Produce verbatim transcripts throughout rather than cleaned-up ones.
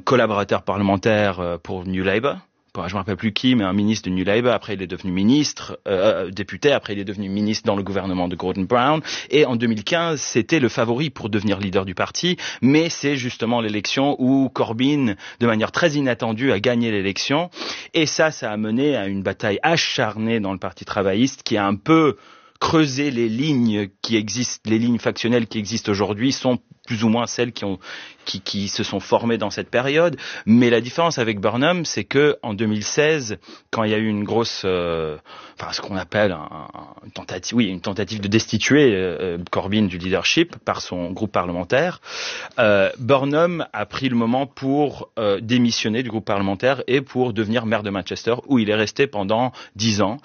collaborateur parlementaire pour New Labour. Je ne me rappelle plus qui, mais un ministre de New Labour. Après, il est devenu ministre, euh, député. Après, il est devenu ministre dans le gouvernement de Gordon Brown. Et en deux mille quinze, c'était le favori pour devenir leader du parti. Mais c'est justement l'élection où Corbyn, de manière très inattendue, a gagné l'élection. Et ça, ça a mené à une bataille acharnée dans le Parti travailliste qui a un peu creusé les lignes qui existent, les lignes factionnelles qui existent aujourd'hui sont plus ou moins celles qui ont, qui, qui se sont formées dans cette période. Mais la différence avec Burnham, c'est que en deux mille seize, quand il y a eu une grosse, euh, enfin ce qu'on appelle un, un, une tentative, oui, une tentative de destituer euh, Corbyn du leadership par son groupe parlementaire, euh, Burnham a pris le moment pour euh, démissionner du groupe parlementaire et pour devenir maire de Manchester, où il est resté pendant dix ans.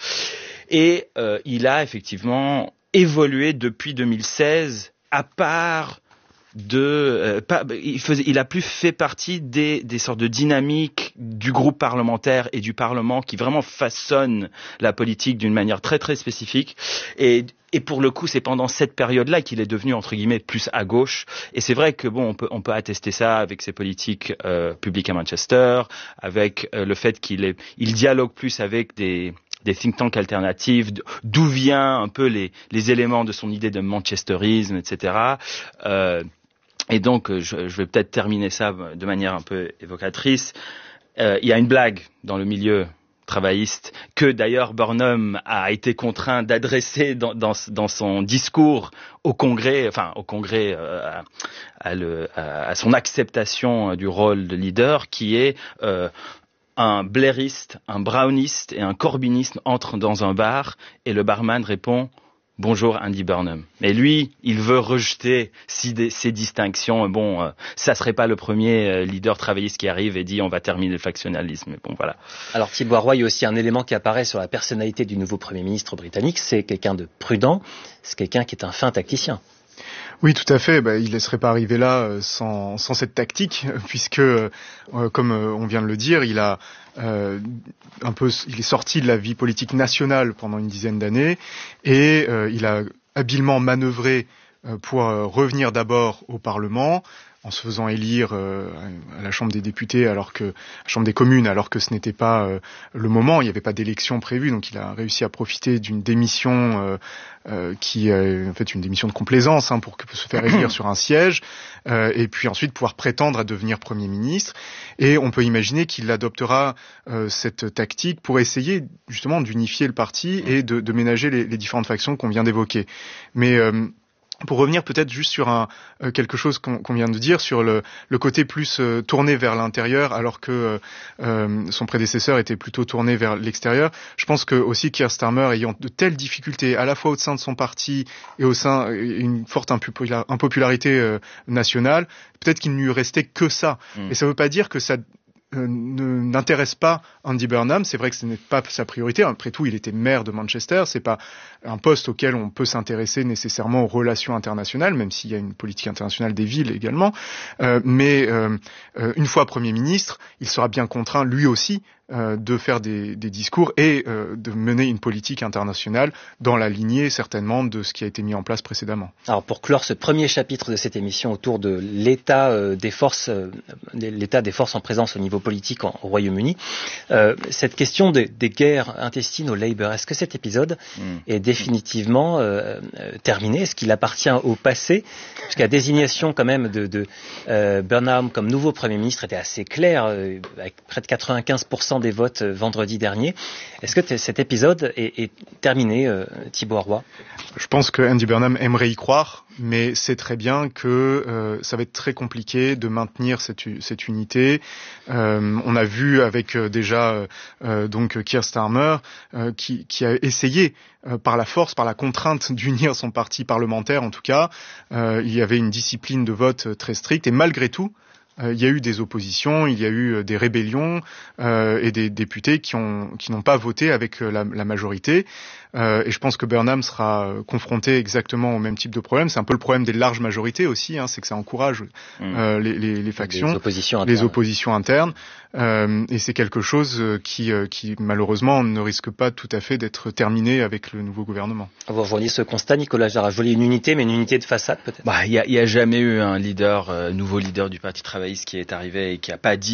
Et euh, il a effectivement évolué depuis deux mille seize, à part de, euh, pas, il faisait, il a plus fait partie des, des sortes de dynamiques du groupe parlementaire et du Parlement qui vraiment façonnent la politique d'une manière très très spécifique. Et, et pour le coup, c'est pendant cette période-là qu'il est devenu entre guillemets plus à gauche. Et c'est vrai que bon, on peut on peut attester ça avec ses politiques euh, publiques à Manchester, avec euh, le fait qu'il est, il dialogue plus avec des des think tanks alternatifs, d'où vient un peu les, les éléments de son idée de manchesterisme, et cetera. Euh, et donc, je, je vais peut-être terminer ça de manière un peu évocatrice. Euh, il y a une blague dans le milieu travailliste que d'ailleurs Burnham a été contraint d'adresser dans, dans, dans son discours au Congrès, enfin au Congrès euh, à, à, le, à, à son acceptation du rôle de leader, qui est euh, un blairiste, un browniste et un corbyniste entrent dans un bar et le barman répond « Bonjour Andy Burnham ». Mais lui, il veut rejeter ces distinctions. Bon, euh, ça serait pas le premier euh, leader travailliste qui arrive et dit « On va terminer le factionnalisme ». Mais bon, voilà. Alors Thibaut Roy, il y a aussi un élément qui apparaît sur la personnalité du nouveau Premier ministre britannique. C'est quelqu'un de prudent, c'est quelqu'un qui est un fin tacticien. Oui, tout à fait. Bah, il ne laisserait pas arriver là sans, sans cette tactique, puisque, euh, comme on vient de le dire, il a euh, un peu, il est sorti de la vie politique nationale pendant une dizaine d'années et euh, il a habilement manœuvré euh, pour euh, revenir d'abord au Parlement, en se faisant élire euh, à la Chambre des députés, alors que, à la Chambre des communes, alors que ce n'était pas euh, le moment, il n'y avait pas d'élection prévue, donc il a réussi à profiter d'une démission euh, euh, qui est en fait une démission de complaisance hein, pour, pour se faire élire sur un siège, euh, et puis ensuite pouvoir prétendre à devenir Premier ministre. Et on peut imaginer qu'il adoptera euh, cette tactique pour essayer justement d'unifier le parti et de, de ménager les, les différentes factions qu'on vient d'évoquer. Mais euh, pour revenir peut-être juste sur un euh, quelque chose qu'on qu'on vient de dire, sur le, le côté plus euh, tourné vers l'intérieur, alors que euh, son prédécesseur était plutôt tourné vers l'extérieur. Je pense que aussi Keir Starmer, ayant de telles difficultés, à la fois au sein de son parti et au sein une forte impopularité euh, nationale, peut-être qu'il ne lui restait que ça. Mmh. Et ça ne veut pas dire que ça Euh, n'intéresse pas Andy Burnham. C'est vrai que ce n'est pas sa priorité. Après tout, il était maire de Manchester. C'est pas un poste auquel on peut s'intéresser nécessairement aux relations internationales, même s'il y a une politique internationale des villes également. Euh, mais euh, euh, une fois Premier ministre, il sera bien contraint, lui aussi, euh, de faire des, des discours et euh, de mener une politique internationale dans la lignée certainement de ce qui a été mis en place précédemment. Alors pour clore ce premier chapitre de cette émission autour de l'état euh, des forces, euh, l'état des forces en présence au niveau politique en, au Royaume-Uni, euh, cette question des, des guerres intestines au Labour, est-ce que cet épisode mmh. est définitivement euh, terminé? Est-ce qu'il appartient au passé? Parce que la désignation quand même de, de euh, Burnham comme nouveau Premier ministre était assez claire, euh, avec près de quatre-vingt-quinze pour cent des votes euh, vendredi dernier. Est-ce que cet épisode est, est terminé, euh, Thibaut Roy? Je pense que Andy Burnham aimerait y croire, mais c'est très bien que euh, ça va être très compliqué de maintenir cette, cette unité. Euh, on a vu avec euh, déjà euh, donc Keir Starmer euh, qui, qui a essayé euh, par la force, par la contrainte d'unir son parti parlementaire en tout cas. Euh, il y avait une discipline de vote très stricte et malgré tout, Euh, il y a eu des oppositions, il y a eu des rébellions euh, et des députés qui ont qui n'ont pas voté avec la, la majorité. Euh, et je pense que Burnham sera confronté exactement au même type de problème. C'est un peu le problème des larges majorités aussi, hein, c'est que ça encourage mmh. euh, les, les, les factions, les oppositions internes. Les oppositions internes euh, et c'est quelque chose qui, qui malheureusement ne risque pas tout à fait d'être terminé avec le nouveau gouvernement. Vous rejoignez ce constat, Nicolas Jarre. Je voulais une unité, mais une unité de façade peut-être. Bah, il y a, y a jamais eu un leader, euh, nouveau leader du Parti travailliste qui est arrivé et qui a pas dit